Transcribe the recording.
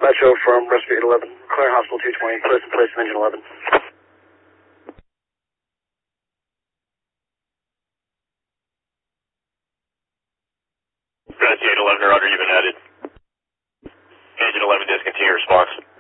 Metro from Rescue 811, clearing Hospital 220, clear in place of engine 11. Rescue 811, Roger, you've been added. Engine 11 discontinue response.